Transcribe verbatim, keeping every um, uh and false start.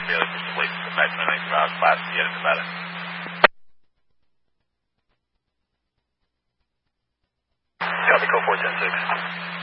Bailey, Crystal Lake, back to my lane, uh, class, Sierra Nevada. Copy, code four ten six.